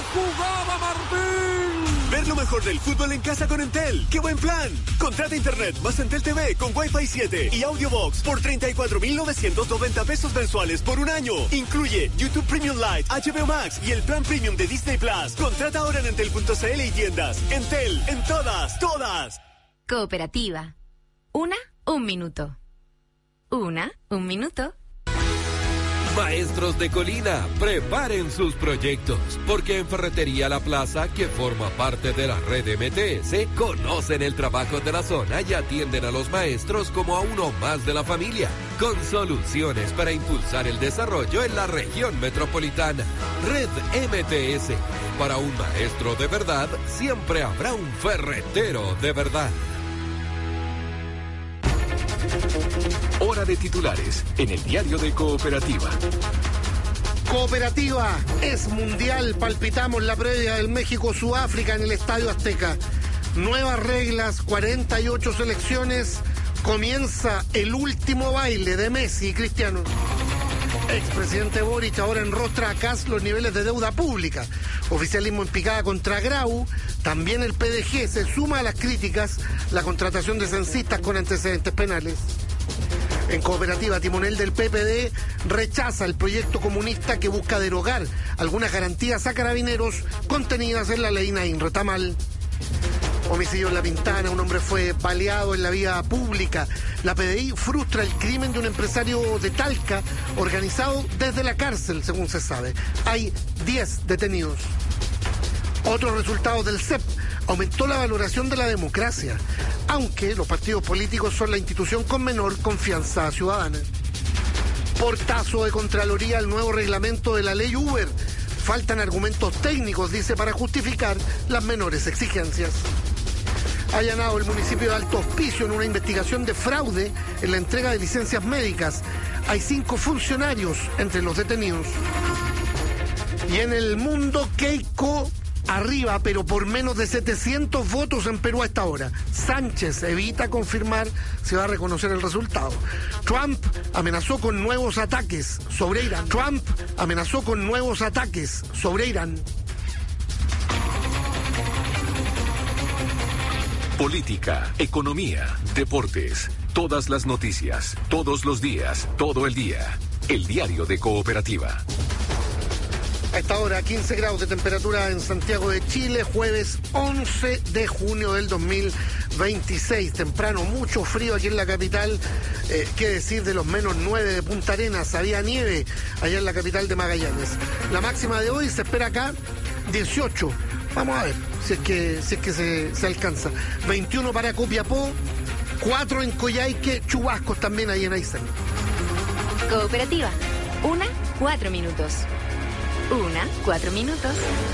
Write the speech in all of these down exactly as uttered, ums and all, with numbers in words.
jugada, Martín! Ver lo mejor del fútbol en casa con Entel. ¡Qué buen plan! Contrata internet más Entel T V con Wi-Fi siete y Audiobox por treinta y cuatro mil novecientos noventa pesos mensuales por un año. Incluye YouTube Premium Lite, H B O Max y el plan Premium de Disney Plus. Contrata ahora en entel punto c l y tiendas. Entel, en todas, todas. Cooperativa. Una, un minuto. Una, un minuto. Maestros de Colina, preparen sus proyectos, porque en Ferretería La Plaza, que forma parte de la red M T S, conocen el trabajo de la zona y atienden a los maestros como a uno más de la familia, con soluciones para impulsar el desarrollo en la región metropolitana. Red M T S, para un maestro de verdad, siempre habrá un ferretero de verdad. Hora de titulares en el diario de Cooperativa. Cooperativa es mundial. Palpitamos la previa del México-Sudáfrica en el Estadio Azteca. Nuevas reglas, cuarenta y ocho selecciones. Comienza el último baile de Messi y Cristiano. Expresidente Boric ahora enrostra a Kast los niveles de deuda pública. Oficialismo en picada contra Grau. También el P D G se suma a las críticas la contratación de censistas con antecedentes penales. En Cooperativa, timonel del P P D rechaza el proyecto comunista que busca derogar algunas garantías a carabineros contenidas en la ley Naín Retamal. Homicidio en La Pintana, un hombre fue baleado en la vía pública. La P D I frustra el crimen de un empresario de Talca organizado desde la cárcel, según se sabe. Hay diez detenidos. Otros resultados del C E P. Aumentó la valoración de la democracia, aunque los partidos políticos son la institución con menor confianza ciudadana. Portazo de Contraloría al nuevo reglamento de la ley Uber. Faltan argumentos técnicos, dice, para justificar las menores exigencias. Allanado el municipio de Alto Hospicio en una investigación de fraude en la entrega de licencias médicas. Hay cinco funcionarios entre los detenidos. Y en el mundo, Keiko arriba, pero por menos de setecientos votos en Perú a esta hora. Sánchez evita confirmar si va a reconocer el resultado. Trump amenazó con nuevos ataques sobre Irán. Trump amenazó con nuevos ataques sobre Irán. Política, economía, deportes, todas las noticias, todos los días, todo el día. El diario de Cooperativa. A esta hora, quince grados de temperatura en Santiago de Chile, jueves once de junio del dos mil veintiséis. Temprano, mucho frío aquí en la capital. Eh, ¿Qué decir de los menos nueve de Punta Arenas? Había nieve allá en la capital de Magallanes. La máxima de hoy se espera acá, dieciocho. Vamos a ver si es que, si es que se, se alcanza. veintiuno para Copiapó, cuatro en Coyhaique, chubascos también ahí en Aysén. Cooperativa. Una, cuatro minutos. Una, cuatro minutos.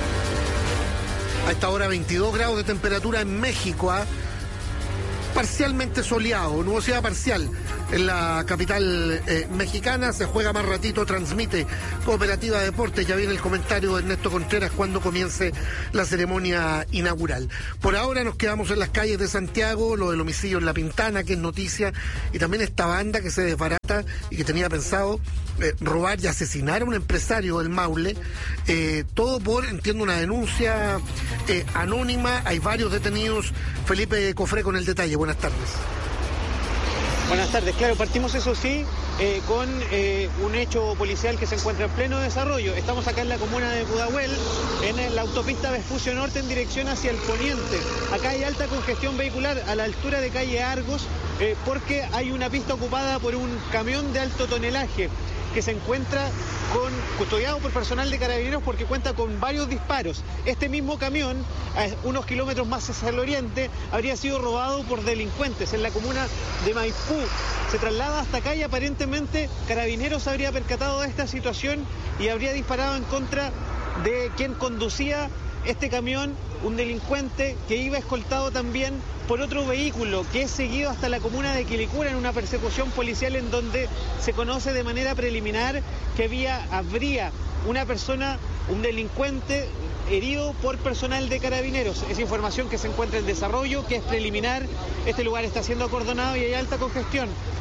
A esta hora veintidós grados de temperatura en México, ¿eh? Parcialmente soleado, nubosidad parcial en la capital eh, mexicana. Se juega más ratito, transmite Cooperativa de Deportes. Ya viene el comentario de Ernesto Contreras cuando comience la ceremonia inaugural. Por ahora nos quedamos en las calles de Santiago, lo del homicidio en La Pintana, que es noticia, y también esta banda que se desbarata y que tenía pensado eh, robar y asesinar a un empresario del Maule. Eh, todo por, entiendo, una denuncia eh, anónima. Hay varios detenidos. Felipe Cofré con el detalle. Buenas tardes. Buenas tardes. Claro, partimos eso sí eh, con eh, un hecho policial que se encuentra en pleno desarrollo. Estamos acá en la comuna de Pudahuel, en la autopista Vespucio Norte en dirección hacia el poniente. Acá hay alta congestión vehicular a la altura de calle Argos eh, porque hay una pista ocupada por un camión de alto tonelaje que se encuentra con, custodiado por personal de carabineros porque cuenta con varios disparos. Este mismo camión, a unos kilómetros más hacia el oriente, habría sido robado por delincuentes en la comuna de Maipú. Se traslada hasta acá y aparentemente Carabineros habría percatado de esta situación y habría disparado en contra de quien conducía este camión, un delincuente que iba escoltado también por otro vehículo que es seguido hasta la comuna de Quilicura en una persecución policial en donde se conoce de manera preliminar que había, habría una persona, un delincuente herido por personal de Carabineros. Es información que se encuentra en desarrollo, que es preliminar. Este lugar está siendo acordonado y hay alta congestión.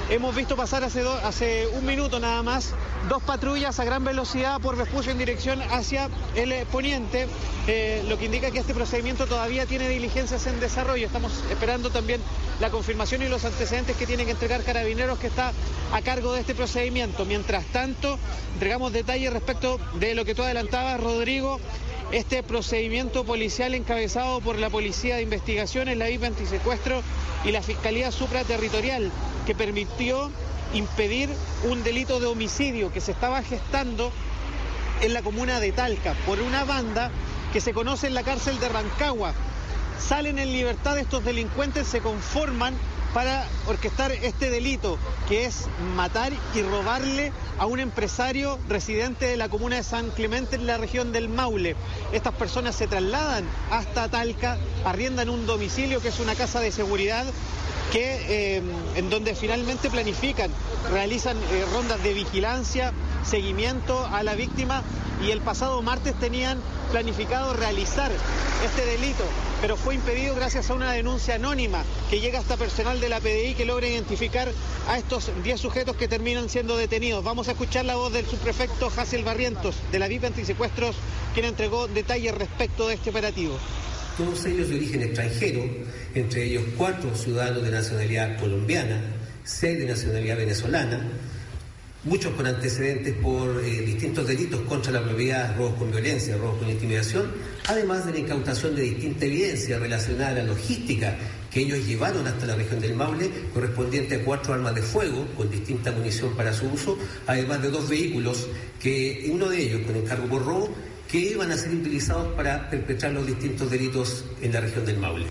hemos visto pasar hace, do, hace un minuto nada más dos patrullas a gran velocidad por Vespucio en dirección hacia el eh, poniente, eh, lo que indica que este procedimiento todavía tiene diligencias en desarrollo. Estamos esperando también la confirmación y los antecedentes que tienen que entregar Carabineros, que está a cargo de este procedimiento. Mientras tanto, entregamos detalles respecto de lo que tú adelantabas, Rodrigo. Este procedimiento policial encabezado por la Policía de Investigaciones, la V I P Antisecuestro y la Fiscalía Supraterritorial, que permitió impedir un delito de homicidio que se estaba gestando en la comuna de Talca por una banda que se conoce en la cárcel de Rancagua. Salen en libertad estos delincuentes, se conforman para orquestar este delito, que es matar y robarle a un empresario residente de la comuna de San Clemente en la región del Maule. Estas personas se trasladan hasta Talca, arriendan un domicilio que es una casa de seguridad, que eh, en donde finalmente planifican, realizan eh, rondas de vigilancia, seguimiento a la víctima, y el pasado martes tenían planificado realizar este delito, pero fue impedido gracias a una denuncia anónima que llega hasta personal de la P D I, que logra identificar a estos diez sujetos que terminan siendo detenidos. Vamos a escuchar la voz del subprefecto Hazel Barrientos de la V I P Antisecuestros, quien entregó detalles respecto de este operativo. Todos ellos de origen extranjero, entre ellos cuatro ciudadanos de nacionalidad colombiana, seis de nacionalidad venezolana, muchos con antecedentes por eh, distintos delitos contra la propiedad, robos con violencia, robos con intimidación, además de la incautación de distinta evidencia relacionada a la logística que ellos llevaron hasta la región del Maule, correspondiente a cuatro armas de fuego con distinta munición para su uso, además de dos vehículos, que uno de ellos con encargo por robo, que iban a ser utilizados para perpetrar los distintos delitos en la región del Maule.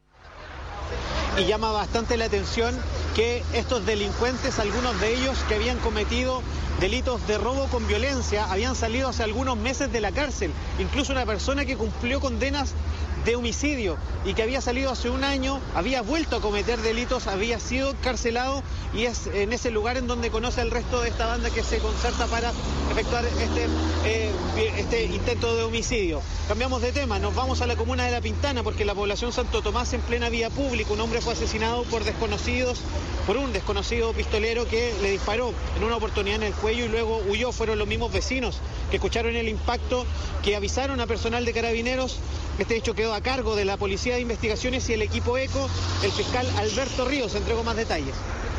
Y llama bastante la atención que estos delincuentes, algunos de ellos que habían cometido delitos de robo con violencia, habían salido hace algunos meses de la cárcel. Incluso una persona que cumplió condenas de homicidio y que había salido hace un año, había vuelto a cometer delitos, había sido encarcelado, y es en ese lugar en donde conoce al resto de esta banda que se concerta para efectuar este, eh, este intento de homicidio. Cambiamos de tema, nos vamos a la comuna de La Pintana, porque la población Santo Tomás, en plena vía pública, un hombre fue asesinado por desconocidos, por un desconocido pistolero que le disparó en una oportunidad en el cuello y luego huyó. Fueron los mismos vecinos que escucharon el impacto, que avisaron a personal de Carabineros. Este hecho quedó a cargo de la Policía de Investigaciones y el equipo ECO. El fiscal Alberto Ríos entregó más detalles.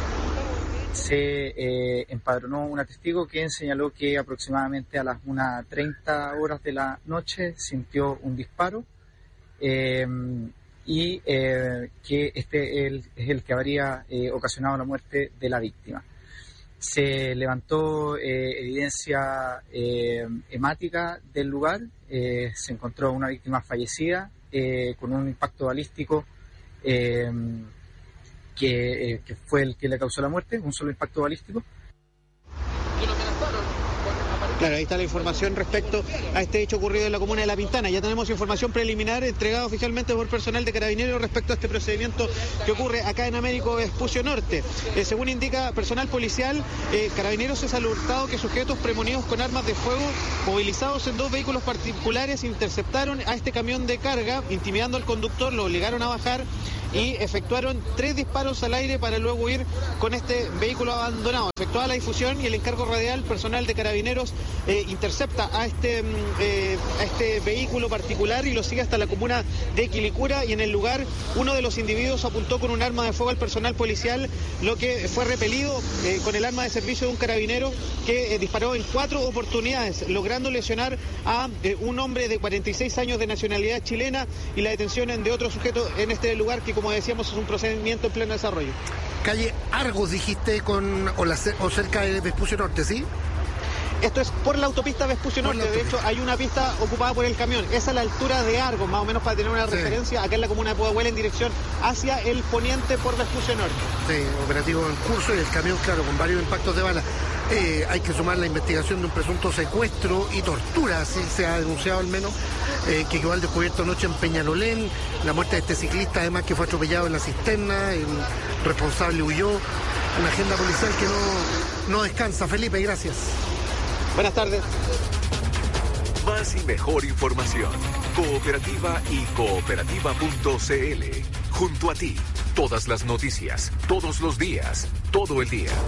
Se eh, empadronó un testigo quien señaló que aproximadamente a las una treinta horas de la noche sintió un disparo eh, y eh, que este el, es el que habría eh, ocasionado la muerte de la víctima. Se levantó eh, evidencia eh, hemática del lugar, eh, se encontró una víctima fallecida eh, con un impacto balístico eh, que, eh, que fue el que le causó la muerte, un solo impacto balístico. Claro, ahí está la información respecto a este hecho ocurrido en la comuna de La Pintana. Ya tenemos información preliminar entregada oficialmente por personal de Carabineros respecto a este procedimiento que ocurre acá en Américo Vespucio Norte. Eh, según indica personal policial, eh, Carabineros es alertado que sujetos premonidos con armas de fuego movilizados en dos vehículos particulares interceptaron a este camión de carga, intimidando al conductor, lo obligaron a bajar y efectuaron tres disparos al aire para luego huir con este vehículo abandonado. Efectuada la difusión y el encargo radial, personal de Carabineros eh, intercepta a este, eh, a este vehículo particular y lo sigue hasta la comuna de Quilicura, y en el lugar uno de los individuos apuntó con un arma de fuego al personal policial, lo que fue repelido eh, con el arma de servicio de un carabinero que eh, disparó en cuatro oportunidades, logrando lesionar a eh, un hombre de cuarenta y seis años de nacionalidad chilena, y la detención de otro sujeto en este lugar que, como decíamos, es un procedimiento en pleno desarrollo. Calle Argos, dijiste, con o, la, o cerca de Vespucio Norte, ¿sí? Esto es por la autopista Vespucio Norte. De hecho, hay una pista ocupada por el camión. Es a la altura de Argos, más o menos, para tener una sí. referencia, acá en la comuna de Pudahuel, en dirección hacia el poniente por Vespucio Norte. Sí, operativo en curso, y el camión, claro, con varios impactos de bala. Eh, hay que sumar la investigación de un presunto secuestro y tortura, así se ha denunciado al menos, eh, que quedó al descubierto anoche en Peñalolén, la muerte de este ciclista, además, que fue atropellado en la cisterna, el responsable huyó. Una agenda policial que no, no descansa. Felipe, gracias. Buenas tardes. Más y mejor información. Cooperativa y cooperativa punto c l. Junto a ti, Todas las noticias, todos los días, todo el día.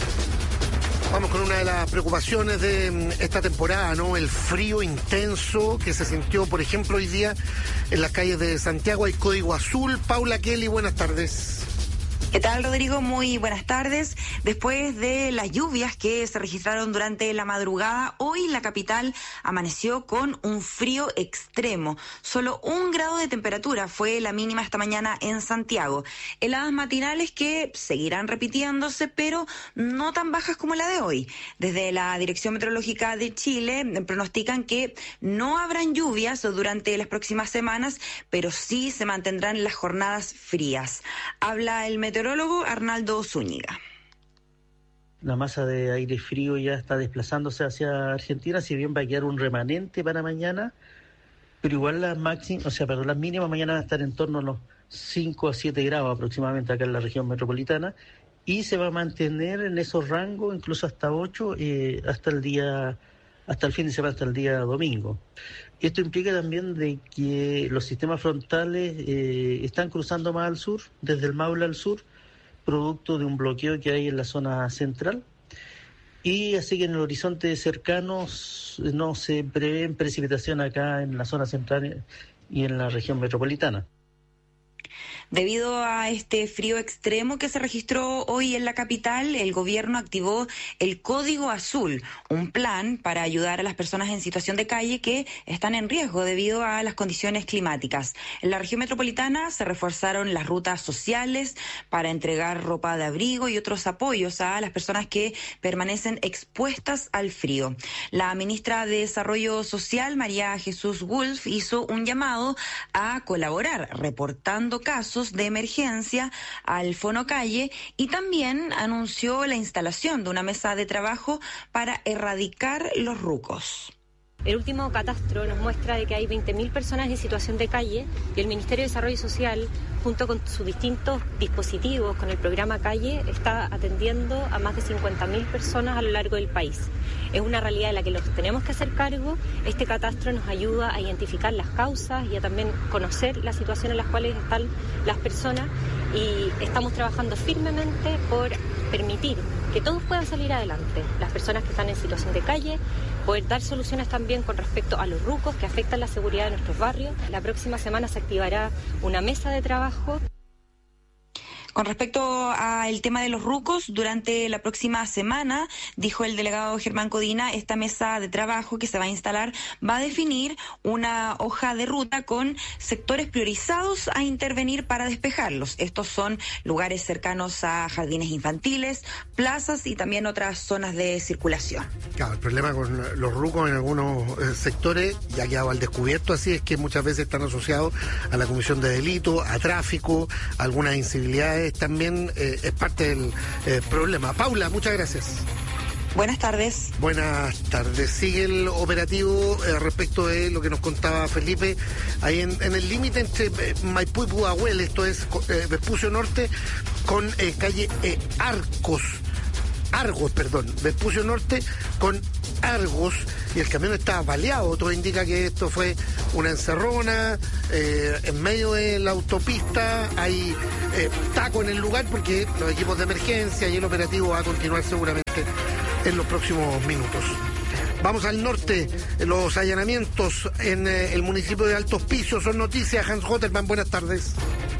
Vamos con una de las preocupaciones de esta temporada, ¿no? El frío intenso que se sintió, por ejemplo, hoy día en las calles de Santiago. Hay código azul. Paula Kelly, buenas tardes. ¿Qué tal, Rodrigo? Muy buenas tardes. Después de las lluvias que se registraron durante la madrugada, hoy la capital amaneció con un frío extremo. Solo un grado de temperatura fue la mínima esta mañana en Santiago. Heladas matinales que seguirán repitiéndose, pero no tan bajas como la de hoy. Desde la Dirección Meteorológica de Chile pronostican que no habrán lluvias durante las próximas semanas, pero sí se mantendrán las jornadas frías. Habla el meteorólogo meteorólogo Arnaldo Zúñiga. La masa de aire frío ya está desplazándose hacia Argentina, si bien va a quedar un remanente para mañana, pero igual las máximas, o sea, perdón, las mínimas mañana van a estar en torno a los cinco a siete grados aproximadamente acá en la región metropolitana, y se va a mantener en esos rangos, incluso hasta ocho, eh, hasta el día, hasta el fin de semana, hasta el día domingo. Esto implica también de que los sistemas frontales eh, están cruzando más al sur, desde el Maule al sur, producto de un bloqueo que hay en la zona central. Y así que en el horizonte cercano no se prevén precipitación acá en la zona central y en la región metropolitana. Debido a este frío extremo que se registró hoy en la capital, el gobierno activó el Código Azul, un plan para ayudar a las personas en situación de calle que están en riesgo debido a las condiciones climáticas. En la región metropolitana se reforzaron las rutas sociales para entregar ropa de abrigo y otros apoyos a las personas que permanecen expuestas al frío. La ministra de Desarrollo Social, María Jesús Wolf, hizo un llamado a colaborar reportando casos de emergencia al Fonocalle y también anunció la instalación de una mesa de trabajo para erradicar los rucos. El último catastro nos muestra de que hay veinte mil personas en situación de calle y el Ministerio de Desarrollo Social, junto con sus distintos dispositivos, con el programa Calle, está atendiendo a más de cincuenta mil personas a lo largo del país. Es una realidad de la que los tenemos que hacer cargo. Este catastro nos ayuda a identificar las causas y a también conocer la situación en las cuales están las personas, y estamos trabajando firmemente por permitir que todos puedan salir adelante. Las personas que están en situación de calle, poder dar soluciones también con respecto a los rucos que afectan la seguridad de nuestros barrios. La próxima semana se activará una mesa de trabajo. Con respecto al tema de los rucos, durante la próxima semana, dijo el delegado Germán Codina, esta mesa de trabajo que se va a instalar va a definir una hoja de ruta con sectores priorizados a intervenir para despejarlos. Estos son lugares cercanos a jardines infantiles, plazas y también otras zonas de circulación. Claro, el problema con los rucos en algunos eh, sectores ya ha quedado al descubierto, así es que muchas veces están asociados a la comisión de delitos, a tráfico, a algunas incivilidades. También eh, es parte del eh, problema. Paula, muchas gracias. Buenas tardes. Buenas tardes. Sigue el operativo eh, respecto de lo que nos contaba Felipe, ahí en, en el límite entre eh, Maipú y Pudahuel, esto es eh, Vespucio Norte con eh, calle eh, Arcos. Argos, perdón, Vespucio Norte con Argos, y el camión estaba baleado. Todo indica que esto fue una encerrona eh, en medio de la autopista. Hay eh, taco en el lugar porque los equipos de emergencia y el operativo va a continuar seguramente en los próximos minutos. Vamos al norte. Los allanamientos en eh, el municipio de Alto Hospicio son noticias. Hans Hotterman, buenas tardes.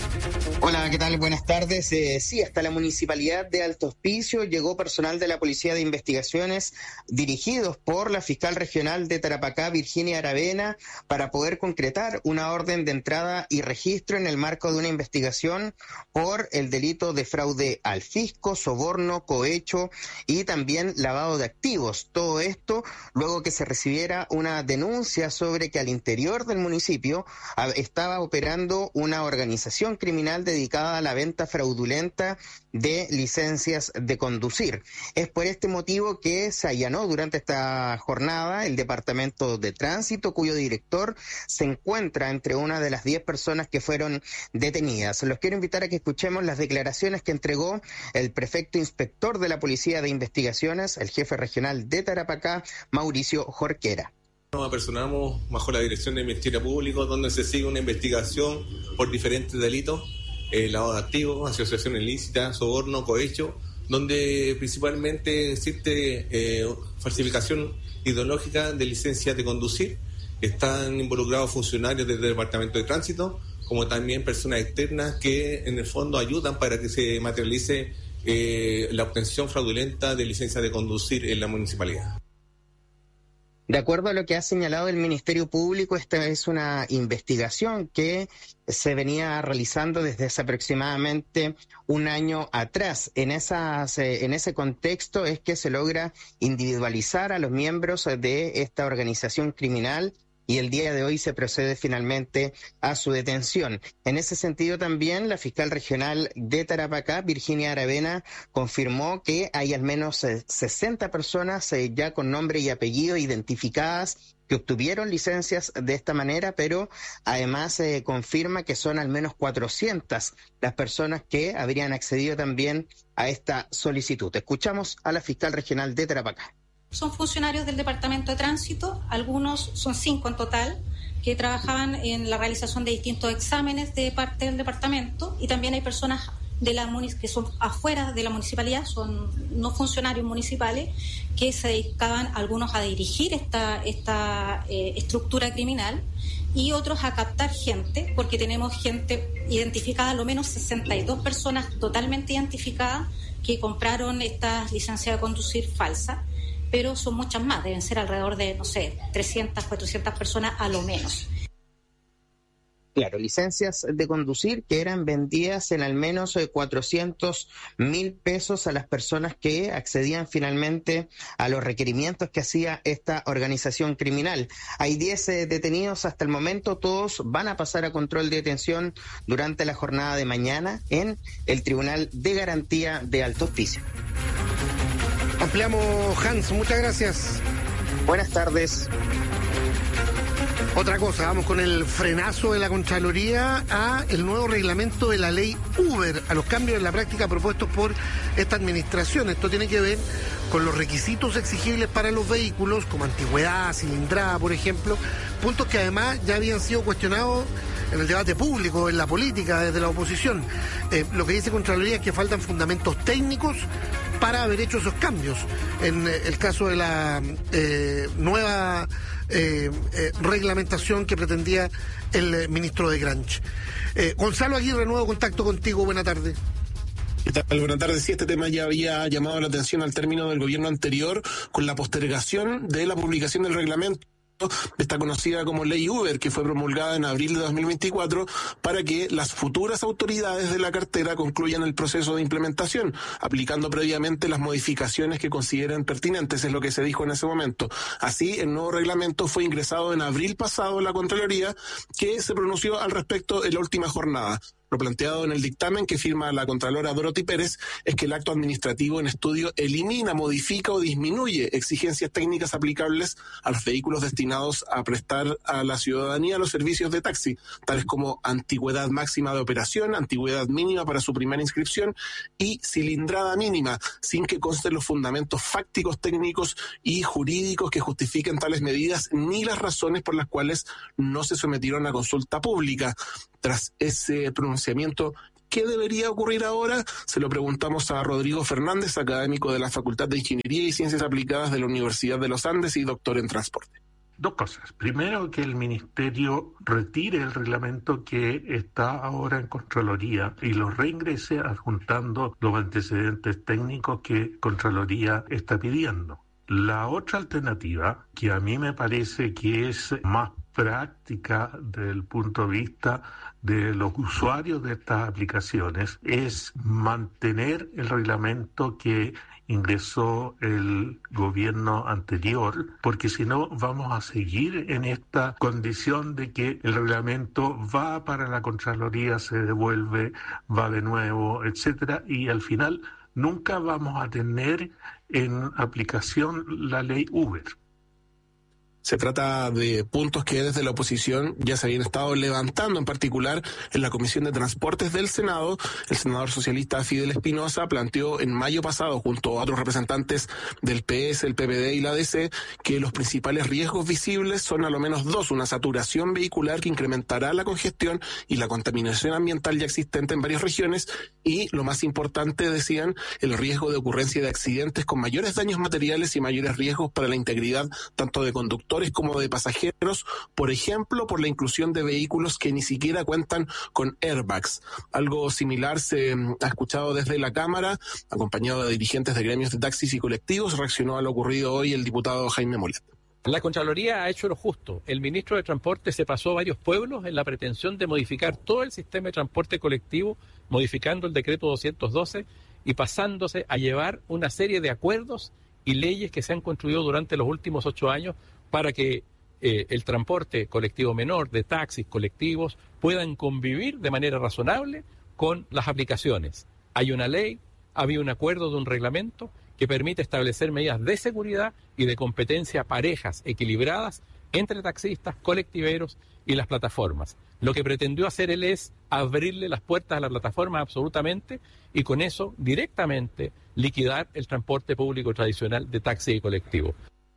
Hola, ¿qué tal? Buenas tardes. Eh, sí, hasta la municipalidad de Alto Hospicio llegó personal de la Policía de Investigaciones dirigidos por la fiscal regional de Tarapacá, Virginia Aravena, para poder concretar una orden de entrada y registro en el marco de una investigación por el delito de fraude al fisco, soborno, cohecho y también lavado de activos. Todo esto luego que se recibiera una denuncia sobre que al interior del municipio estaba operando una organización criminal dedicada a la venta fraudulenta de licencias de conducir. Es por este motivo que se allanó durante esta jornada el Departamento de Tránsito, cuyo director se encuentra entre una de las diez personas que fueron detenidas. Los quiero invitar a que escuchemos las declaraciones que entregó el prefecto inspector de la Policía de Investigaciones, el jefe regional de Tarapacá, Mauricio Jorquera. Nos apersonamos bajo la dirección del Ministerio Público, donde se sigue una investigación por diferentes delitos eh, lavado de activos, asociación ilícita, soborno, cohecho, donde principalmente existe eh, falsificación ideológica de licencias de conducir. Están involucrados funcionarios del Departamento de Tránsito, como también personas externas que en el fondo ayudan para que se materialice eh, la obtención fraudulenta de licencias de conducir en la municipalidad. De acuerdo a lo que ha señalado el Ministerio Público, esta es una investigación que se venía realizando desde hace aproximadamente un año atrás. En, esas, en ese contexto es que se logra individualizar a los miembros de esta organización criminal y el día de hoy se procede finalmente a su detención. En ese sentido también la fiscal regional de Tarapacá, Virginia Aravena, confirmó que hay al menos sesenta personas eh, ya con nombre y apellido identificadas que obtuvieron licencias de esta manera, pero además eh, confirma que son al menos cuatrocientas las personas que habrían accedido también a esta solicitud. Escuchamos a la fiscal regional de Tarapacá. Son funcionarios del Departamento de Tránsito, algunos son cinco en total, que trabajaban en la realización de distintos exámenes de parte del departamento, y también hay personas de la que son afuera de la municipalidad, son no funcionarios municipales, que se dedicaban algunos a dirigir esta, esta eh, estructura criminal y otros a captar gente, porque tenemos gente identificada, al menos sesenta y dos personas totalmente identificadas que compraron estas licencias de conducir falsas. Pero son muchas más, deben ser alrededor de, no sé, trescientas, cuatrocientas personas a lo menos. Claro, licencias de conducir que eran vendidas en al menos cuatrocientos mil pesos a las personas que accedían finalmente a los requerimientos que hacía esta organización criminal. Hay diez eh, detenidos hasta el momento, todos van a pasar a control de detención durante la jornada de mañana en el Tribunal de Garantía de Alto Hospicio. Ampliamos, Hans, muchas gracias. Buenas tardes. Otra cosa, vamos con el frenazo de la Contraloría a el nuevo reglamento de la ley Uber, a los cambios en la práctica propuestos por esta administración. Esto tiene que ver con los requisitos exigibles para los vehículos, como antigüedad, cilindrada, por ejemplo, puntos que además ya habían sido cuestionados en el debate público, en la política, desde la oposición. Eh, lo que dice Contraloría es que faltan fundamentos técnicos para haber hecho esos cambios. En eh, el caso de la eh, nueva eh, eh, reglamentación que pretendía el eh, ministro de Granch. Eh, Gonzalo Aguirre, nuevo contacto contigo, buena tarde. ¿Qué tal? Buenas tardes. Sí, este tema ya había llamado la atención al término del gobierno anterior con la postergación de la publicación del reglamento de esta conocida como Ley Uber, que fue promulgada en abril de dos mil veinticuatro para que las futuras autoridades de la cartera concluyan el proceso de implementación, aplicando previamente las modificaciones que consideren pertinentes, es lo que se dijo en ese momento. Así, el nuevo reglamento fue ingresado en abril pasado a la Contraloría, que se pronunció al respecto en la última jornada. Lo planteado en el dictamen que firma la Contralora Dorothy Pérez es que el acto administrativo en estudio elimina, modifica o disminuye exigencias técnicas aplicables a los vehículos destinados a prestar a la ciudadanía los servicios de taxi, tales como antigüedad máxima de operación, antigüedad mínima para su primera inscripción y cilindrada mínima, sin que consten los fundamentos fácticos, técnicos y jurídicos que justifiquen tales medidas ni las razones por las cuales no se sometieron a consulta pública. Tras ese pronunciamiento, ¿qué debería ocurrir ahora? Se lo preguntamos a Rodrigo Fernández, académico de la Facultad de Ingeniería y Ciencias Aplicadas de la Universidad de los Andes y doctor en transporte. Dos cosas. Primero, que el Ministerio retire el reglamento que está ahora en Contraloría y lo reingrese adjuntando los antecedentes técnicos que Contraloría está pidiendo. La otra alternativa, que a mí me parece que es más práctica desde el punto de vista de los usuarios de estas aplicaciones, es mantener el reglamento que ingresó el gobierno anterior, porque si no vamos a seguir en esta condición de que el reglamento va para la Contraloría, se devuelve, va de nuevo, etcétera, y al final nunca vamos a tener en aplicación la ley Uber. Se trata de puntos que desde la oposición ya se habían estado levantando, en particular en la Comisión de Transportes del Senado. El senador socialista Fidel Espinosa planteó en mayo pasado, junto a otros representantes del P S, el P P D y la D C, que los principales riesgos visibles son a lo menos dos: una saturación vehicular que incrementará la congestión y la contaminación ambiental ya existente en varias regiones, y lo más importante, decían, el riesgo de ocurrencia de accidentes con mayores daños materiales y mayores riesgos para la integridad tanto de conductores como de pasajeros, por ejemplo, por la inclusión de vehículos que ni siquiera cuentan con airbags. Algo similar se ha escuchado desde la Cámara, acompañado de dirigentes de gremios de taxis y colectivos. Reaccionó a lo ocurrido hoy el diputado Jaime Molet. La Contraloría ha hecho lo justo. El ministro de Transporte se pasó a varios pueblos en la pretensión de modificar todo el sistema de transporte colectivo, modificando el decreto doscientos doce y pasándose a llevar una serie de acuerdos y leyes que se han construido durante los últimos ocho años para que eh, el transporte colectivo menor, de taxis, colectivos, puedan convivir de manera razonable con las aplicaciones. Hay una ley, había un acuerdo de un reglamento que permite establecer medidas de seguridad y de competencia parejas, equilibradas, entre taxistas, colectiveros y las plataformas. Lo que pretendió hacer él es abrirle las puertas a la plataforma absolutamente y con eso directamente liquidar el transporte público tradicional de taxi y colectivo.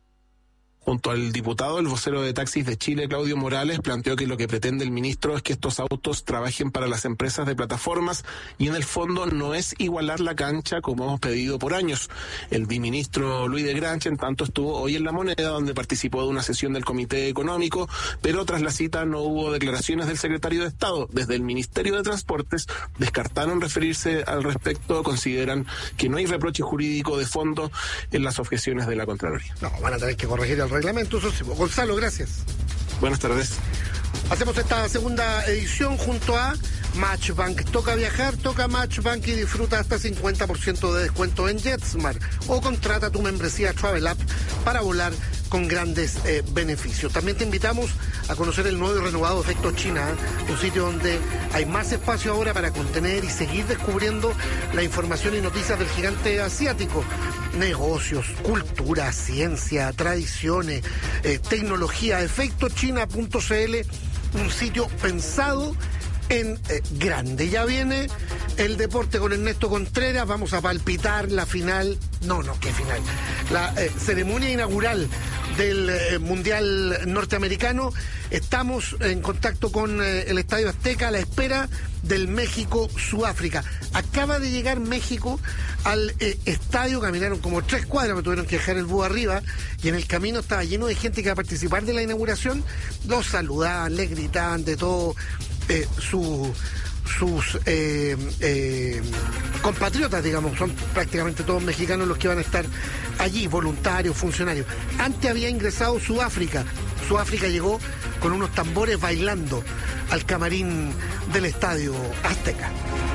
Junto al diputado, el vocero de Taxis de Chile, Claudio Morales, planteó que lo que pretende el ministro es que estos autos trabajen para las empresas de plataformas y en el fondo no es igualar la cancha como hemos pedido por años. El biministro Luis de Grancha, en tanto, estuvo hoy en La Moneda, donde participó de una sesión del Comité Económico, pero tras la cita no hubo declaraciones del secretario de Estado. Desde el Ministerio de Transportes descartaron referirse al respecto, consideran que no hay reproche jurídico de fondo en las objeciones de la Contraloría. No, van a tener que corregir el reglamento, eso sí. Gonzalo, gracias. Buenas tardes. Hacemos esta segunda edición junto a Matchbank. Toca viajar, toca Matchbank y disfruta hasta cincuenta por ciento de descuento en JetSmart o contrata tu membresía Travel App para volar con grandes eh, beneficios. También te invitamos a conocer el nuevo y renovado Efecto China, un sitio donde hay más espacio ahora para contener y seguir descubriendo la información y noticias del gigante asiático. Negocios, cultura, ciencia, tradiciones, eh, tecnología. efecto china punto c l, un sitio pensado en eh, grande. Ya viene el deporte con Ernesto Contreras. Vamos a palpitar la final, no, no, ¿qué final? La eh, ceremonia inaugural del eh, Mundial Norteamericano. Estamos en contacto con eh, el Estadio Azteca a la espera del México-Sudáfrica. Acaba de llegar México al eh, estadio, caminaron como tres cuadras, me tuvieron que dejar el búho arriba, y en el camino estaba lleno de gente que iba a participar de la inauguración. Los saludaban, les gritaban de todo. Eh, su, sus eh, eh, compatriotas, digamos, son prácticamente todos mexicanos los que van a estar allí, voluntarios, funcionarios. Antes había ingresado Sudáfrica. Sudáfrica llegó con unos tambores bailando al camarín del Estadio Azteca.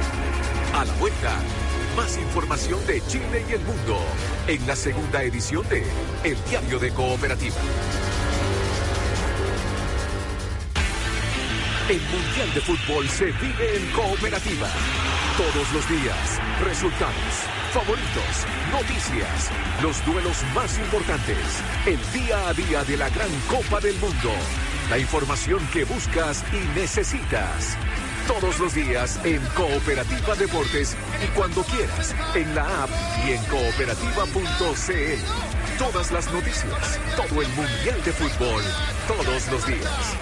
A la vuelta, más información de Chile y el mundo en la segunda edición de El Diario de Cooperativa. El Mundial de Fútbol se vive en Cooperativa. Todos los días, resultados, favoritos, noticias, los duelos más importantes, el día a día de la gran Copa del Mundo, la información que buscas y necesitas. Todos los días en Cooperativa Deportes y cuando quieras, en la app y en cooperativa punto c l. Todas las noticias, todo el Mundial de Fútbol, todos los días.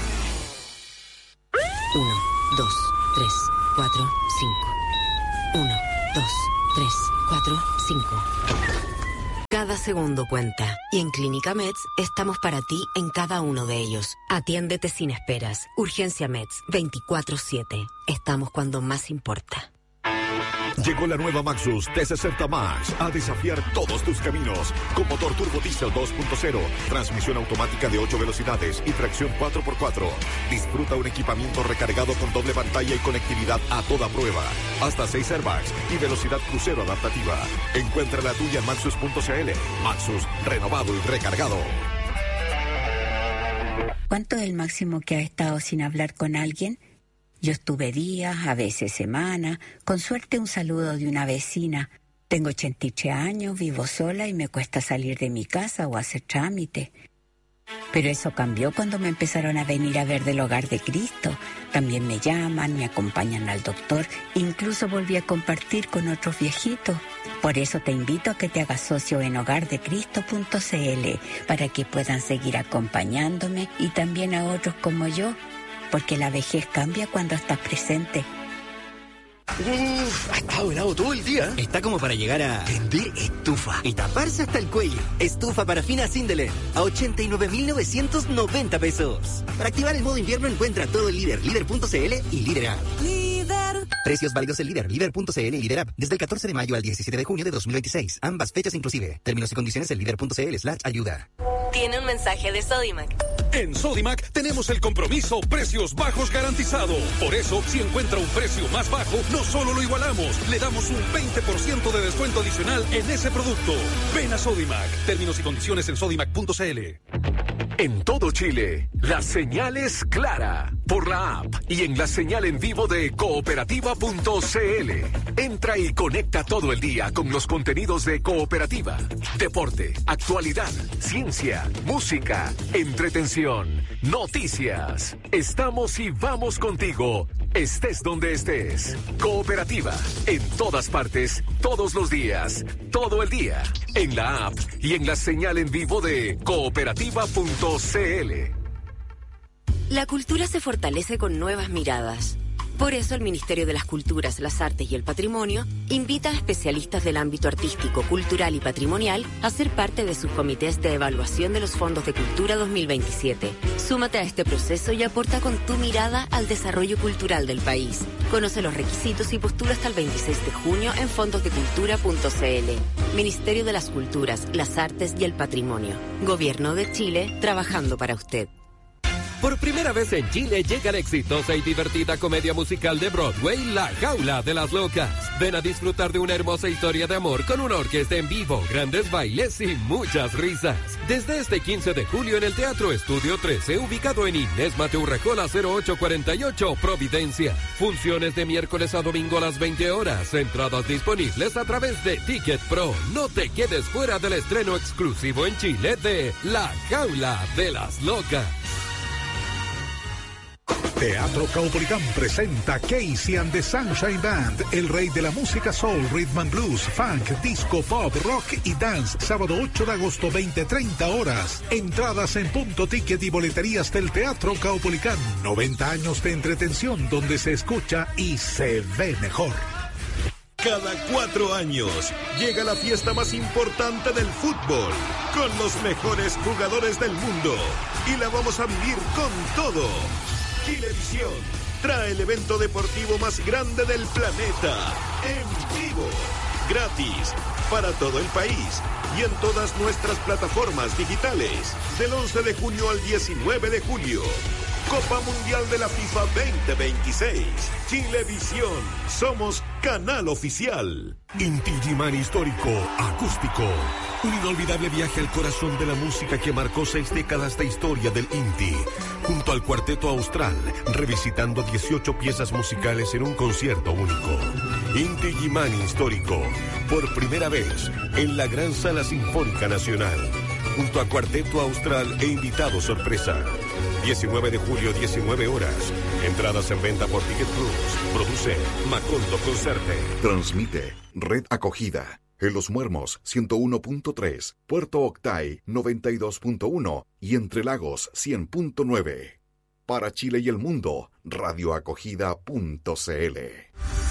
Uno, dos, tres, cuatro, cinco. Uno, dos, tres, cuatro, cinco. Cada segundo cuenta. Y en Clínica Meds estamos para ti en cada uno de ellos. Atiéndete sin esperas. Urgencia Meds veinticuatro siete. Estamos cuando más importa. Llegó la nueva Maxus T sesenta Max a desafiar todos tus caminos. Con motor turbo diesel dos punto cero, transmisión automática de ocho velocidades y tracción cuatro por cuatro. Disfruta un equipamiento recargado con doble pantalla y conectividad a toda prueba. Hasta seis airbags y velocidad crucero adaptativa. Encuentra la tuya en maxus punto c l. Maxus, renovado y recargado. ¿Cuánto es el máximo que has estado sin hablar con alguien? Yo estuve días, a veces semanas, con suerte un saludo de una vecina. Tengo ochenta y tres años, vivo sola y me cuesta salir de mi casa o hacer trámite. Pero eso cambió cuando me empezaron a venir a ver del Hogar de Cristo. También me llaman, me acompañan al doctor, incluso volví a compartir con otros viejitos. Por eso te invito a que te hagas socio en hogar de cristo punto c l para que puedan seguir acompañándome y también a otros como yo, porque la vejez cambia cuando estás presente. Uf, ha estado helado todo el día. Está como para llegar a vender estufa y taparse hasta el cuello. Estufa parafina Sindeler a ochenta y nueve mil novecientos noventa pesos. Para activar el modo invierno encuentra todo el Líder, líder punto c l y Líder App. Líder. Precios válidos en Líder, líder punto c l y Líder App desde el catorce de mayo al diecisiete de junio de dos mil veintiséis. Ambas fechas inclusive. Términos y condiciones en líder punto c l slash ayuda. Tiene un mensaje de Sodimac. En Sodimac tenemos el compromiso precios bajos garantizado. Por eso, si encuentra un precio más bajo, no solo lo igualamos, le damos un veinte por ciento de descuento adicional en ese producto. Ven a Sodimac. Términos y condiciones en sodimac punto c l. En todo Chile, la señal es clara por la app y en la señal en vivo de cooperativa punto c l. Entra y conecta todo el día con los contenidos de Cooperativa. Deporte, actualidad, ciencia, música, entretención, noticias. Estamos y vamos contigo, estés donde estés. Cooperativa, en todas partes, todos los días, todo el día. En la app y en la señal en vivo de cooperativa punto c l. La cultura se fortalece con nuevas miradas. Por eso el Ministerio de las Culturas, las Artes y el Patrimonio invita a especialistas del ámbito artístico, cultural y patrimonial a ser parte de sus comités de evaluación de los fondos de cultura dos mil veintisiete. Súmate a este proceso y aporta con tu mirada al desarrollo cultural del país. Conoce los requisitos y postula hasta el veintiséis de junio en fondos de cultura punto c l. Ministerio de las Culturas, las Artes y el Patrimonio. Gobierno de Chile, trabajando para usted. Por primera vez en Chile llega la exitosa y divertida comedia musical de Broadway, La Jaula de las Locas. Ven a disfrutar de una hermosa historia de amor con una orquesta en vivo, grandes bailes y muchas risas. Desde este quince de julio en el Teatro Estudio trece, ubicado en Inés Mateo Rejola cero ocho cuarenta y ocho, Providencia. Funciones de miércoles a domingo a las veinte horas. Entradas disponibles a través de Ticket Pro. No te quedes fuera del estreno exclusivo en Chile de La Jaula de las Locas. Teatro Caupolicán presenta Casey and the Sunshine Band, el rey de la música soul, rhythm and blues, funk, disco, pop, rock y dance. Sábado ocho de agosto, veinte treinta horas. Entradas en punto ticket y boleterías del Teatro Caupolicán. noventa años de entretención donde se escucha y se ve mejor. Cada cuatro años llega la fiesta más importante del fútbol, con los mejores jugadores del mundo. Y la vamos a vivir con todo. Chilevisión trae el evento deportivo más grande del planeta, en vivo, gratis, para todo el país y en todas nuestras plataformas digitales, del once de junio al diecinueve de julio. Copa Mundial de la FIFA veinte veintiséis. Chilevisión, somos canal oficial. Inti Gimani Histórico, acústico. Un inolvidable viaje al corazón de la música que marcó seis décadas de historia del Inti. Junto al Cuarteto Austral, revisitando dieciocho piezas musicales en un concierto único. Inti Gimani Histórico, por primera vez en la Gran Sala Sinfónica Nacional. Junto a Cuarteto Austral e invitado sorpresa. diecinueve de julio, diecinueve horas. Entradas en venta por Ticket Plus. Produce Macondo Concerte. Transmite Red Acogida. En Los Muermos, ciento uno punto tres. Puerto Octay, noventa y dos punto uno. Y Entre Lagos, cien punto nueve. Para Chile y el mundo, radioacogida punto c l.